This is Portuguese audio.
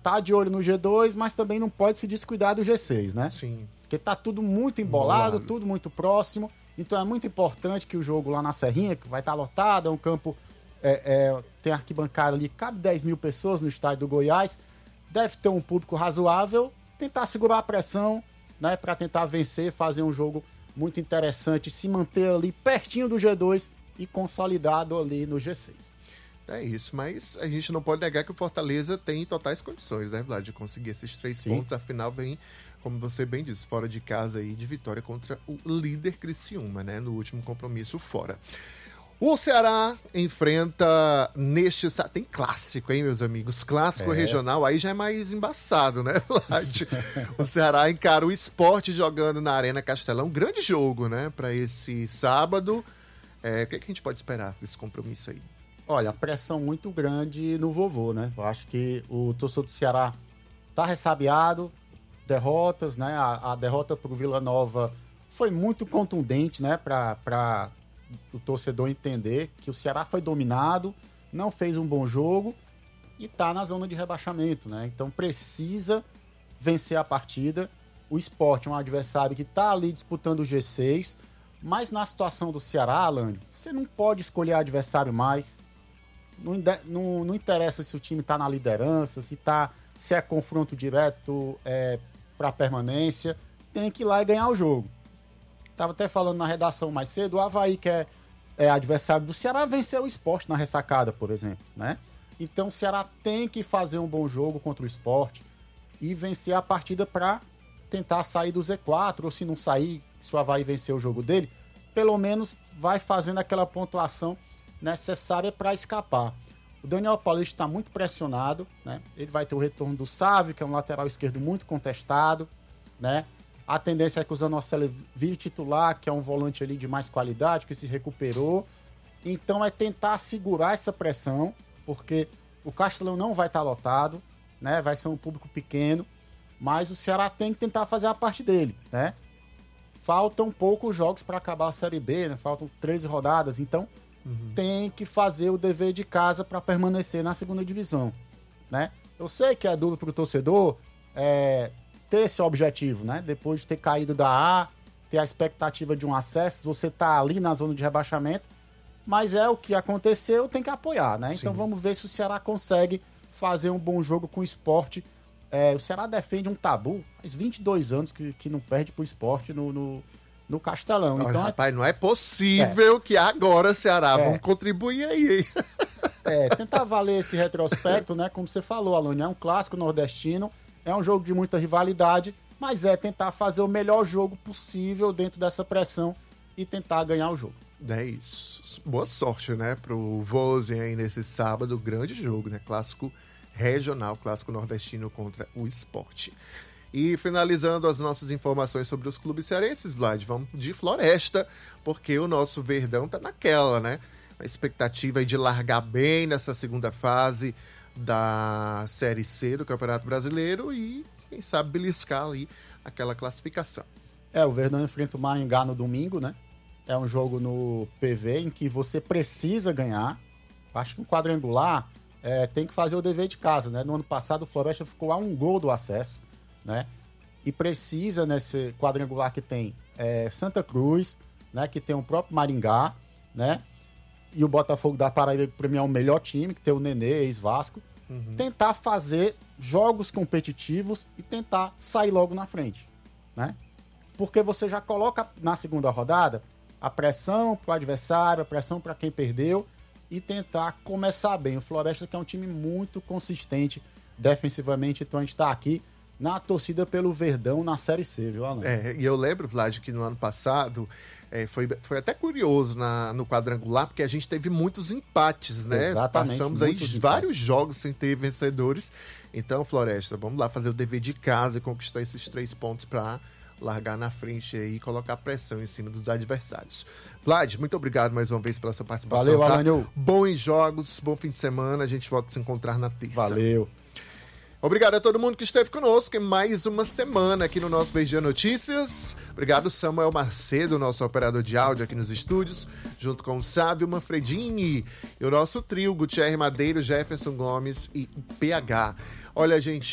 tá de olho no G2, mas também não pode se descuidar do G6, né? Sim. Porque tá tudo muito embolado, tudo muito próximo. Então é muito importante que o jogo lá na Serrinha, que vai estar lotado, é um campo... tem arquibancada ali, cabe 10 mil pessoas no estádio do Goiás. Deve ter um público razoável. Tentar segurar a pressão, né? Para tentar vencer, fazer um jogo muito interessante, se manter ali pertinho do G2 e consolidado ali no G6. É isso, mas a gente não pode negar que o Fortaleza tem totais condições, né, Vlad, de conseguir esses 3 pontos. Afinal, vem, como você bem disse, fora de casa aí, de vitória contra o líder Criciúma, né, no último compromisso fora. O Ceará enfrenta tem clássico, hein, meus amigos? Clássico regional, aí já é mais embaçado, né, Vlad? O Ceará encara o Sport jogando na Arena Castelão. Grande jogo, né, para esse sábado. O que a gente pode esperar desse compromisso aí? Olha, a pressão muito grande no vovô, né? Eu acho que o torcedor do Ceará tá ressabiado, derrotas, né? A derrota pro Vila Nova foi muito contundente, né? Para o torcedor entender que o Ceará foi dominado, não fez um bom jogo e tá na zona de rebaixamento, né? Então precisa vencer a partida. O Sport é um adversário que tá ali disputando o G6, mas na situação do Ceará, Alan, você não pode escolher adversário mais. Não interessa se o time tá na liderança, se é confronto direto para permanência, tem que ir lá e ganhar o jogo. Tava até falando na redação mais cedo, o Avaí, que é adversário do Ceará, venceu o Sport na ressacada, por exemplo, né? Então o Ceará tem que fazer um bom jogo contra o Sport e vencer a partida para tentar sair do Z4, ou se não sair, se o Avaí vencer o jogo dele, pelo menos vai fazendo aquela pontuação necessária para escapar. O Daniel Paulista está muito pressionado, né? Ele vai ter o retorno do Sávio, que é um lateral esquerdo muito contestado, né? A tendência é que o Zanocelo vire titular, que é um volante ali de mais qualidade, que se recuperou. Então é tentar segurar essa pressão, porque o Castelão não vai estar lotado, né? Vai ser um público pequeno, mas o Ceará tem que tentar fazer a parte dele, né? Faltam poucos jogos para acabar a Série B, né? Faltam 13 rodadas, então tem que fazer o dever de casa para permanecer na segunda divisão, né? Eu sei que é duro para o torcedor ter esse objetivo, né? Depois de ter caído da A, ter a expectativa de um acesso, você tá ali na zona de rebaixamento, mas é o que aconteceu, tem que apoiar, né? Então vamos ver se o Ceará consegue fazer um bom jogo com o Sport. O Ceará defende um tabu, faz 22 anos que não perde pro Sport no Castelão. Olha, então, rapaz, não é possível que agora, Ceará, vamos contribuir aí, hein? Tentar valer esse retrospecto, né? Como você falou, Alane, é um clássico nordestino, é um jogo de muita rivalidade, mas tentar fazer o melhor jogo possível dentro dessa pressão e tentar ganhar o jogo. É isso. Boa sorte, né, pro Vozen aí nesse sábado, grande jogo, né? Clássico regional, clássico nordestino contra o Sport. E finalizando as nossas informações sobre os clubes cearenses, Vlad, vamos de Floresta, porque o nosso Verdão tá naquela, né? A expectativa é de largar bem nessa segunda fase da Série C do Campeonato Brasileiro e, quem sabe, beliscar ali aquela classificação. O Verdão enfrenta o Maringá no domingo, né? É um jogo no PV em que você precisa ganhar. Acho que um quadrangular tem que fazer o dever de casa, né? No ano passado o Floresta ficou a um gol do acesso, né? E precisa, nesse quadrangular que tem Santa Cruz, né? Que tem o próprio Maringá, né? E o Botafogo da Paraíba, que pra mim é o melhor time, que tem o Nenê, ex-Vasco. Tentar fazer jogos competitivos e tentar sair logo na frente, né? Porque você já coloca na segunda rodada a pressão pro adversário, a pressão para quem perdeu e tentar começar bem. O Floresta, que é um time muito consistente defensivamente, então a gente tá aqui na torcida pelo Verdão na Série C, viu, Alan? E eu lembro, Vlad, que no ano passado foi até curioso no quadrangular, porque a gente teve muitos empates, né? Exatamente, passamos aí empates. vários jogos sem ter vencedores. Então, Floresta, vamos lá fazer o dever de casa e conquistar esses 3 pontos para largar na frente aí e colocar pressão em cima dos adversários. Vlad, muito obrigado mais uma vez pela sua participação. Valeu, Alan. Bons jogos, bom fim de semana. A gente volta a se encontrar na terça. Valeu. Obrigado a todo mundo que esteve conosco em mais uma semana aqui no nosso BG Notícias. Obrigado, Samuel Macedo, nosso operador de áudio aqui nos estúdios, junto com o Sávio Manfredini e o nosso trio, Gutierre Madeiro, Jefferson Gomes e PH. Olha, gente,